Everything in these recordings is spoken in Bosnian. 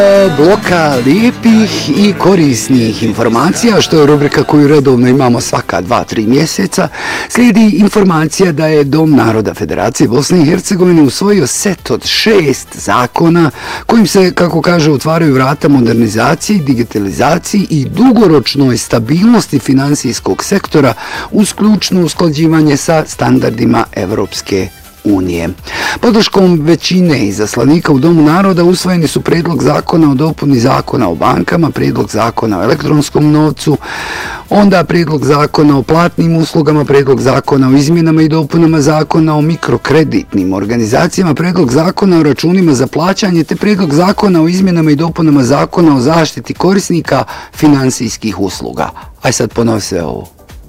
Bloka lijepih i korisnih informacija, što je rubrika koju redovno imamo svaka 2-3 mjeseca, slijedi informacija da je Dom naroda Federacije Bosne i Hercegovine usvojio set od 6 zakona kojim se, kako kaže, otvaraju vrata modernizaciji, digitalizaciji i dugoročnoj stabilnosti financijskog sektora uz ključno usklađivanje sa standardima Evropske unije. Podrškom većine izaslanika u Domu naroda usvojeni su prijedlog zakona o dopuni zakona o bankama, prijedlog zakona o elektronskom novcu, onda prijedlog zakona o platnim uslugama, prijedlog zakona o izmjenama i dopunama zakona o mikrokreditnim organizacijama, prijedlog zakona o računima za plaćanje te prijedlog zakona o izmjenama i dopunama zakona o zaštiti korisnika financijskih usluga. Aj sad ponovi sve ovo.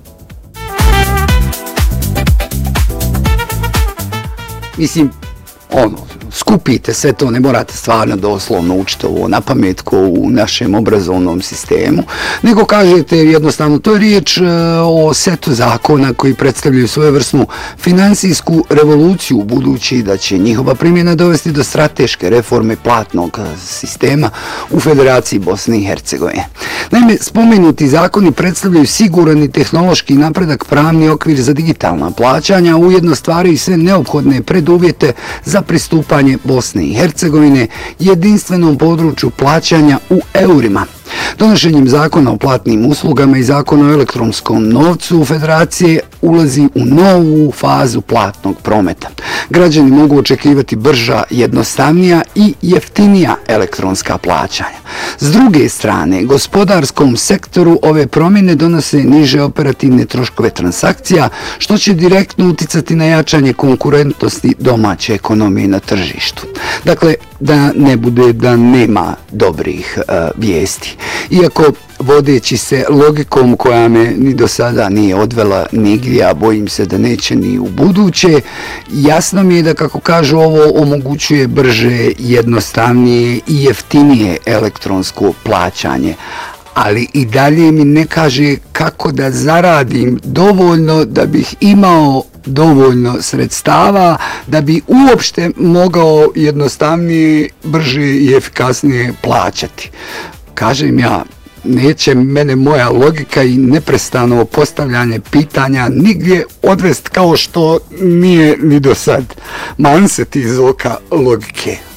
Mislim, skupite sve to, ne morate stvarno doslovno učiti ovo na pamet ko u našem obrazovnom sistemu, nego kažete jednostavno, to je riječ o setu zakona koji predstavljaju svojevrsnu financijsku revoluciju, budući da će njihova primjena dovesti do strateške reforme platnog sistema u Federaciji Bosne i Hercegovine. Naime, spomenuti zakoni predstavljaju siguran i tehnološki napredak, pravni okvir za digitalna plaćanja, ujedno stvaraju sve neophodne preduvjete za pristupanje Bosne i Hercegovine jedinstvenom području plaćanja u eurima. Donošenjem zakona o platnim uslugama i zakona o elektronskom novcu Federacije ulazi u novu fazu platnog prometa. Građani mogu očekivati brža, jednostavnija i jeftinija elektronska plaćanja. S druge strane, gospodarskom sektoru ove promjene donose niže operativne troškove transakcija, što će direktno uticati na jačanje konkurentnosti domaće ekonomije na tržištu. Dakle, da ne bude da nema dobrih vijesti. Iako vodeći se logikom koja me ni do sada nije odvela nigdje, a bojim se da neće ni u buduće, jasno mi je da, kako kažu, ovo omogućuje brže, jednostavnije i jeftinije elektronsko plaćanje. Ali i dalje mi ne kaže kako da zaradim dovoljno da bih imao dovoljno sredstava da bi uopšte mogao jednostavnije, brže i efikasnije plaćati. Kažem ja, neće mene moja logika i neprestano postavljanje pitanja nigdje odvesti kao što nije ni do sad. Man se ti iz oka logike.